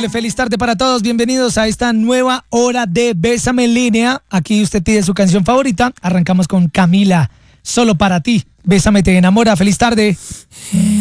Sol, feliz tarde para todos. Bienvenidos a esta nueva hora de Bésame en línea. Aquí usted pide su canción favorita. Arrancamos con Camila, Solo para ti. Bésame, te enamora. Feliz tarde.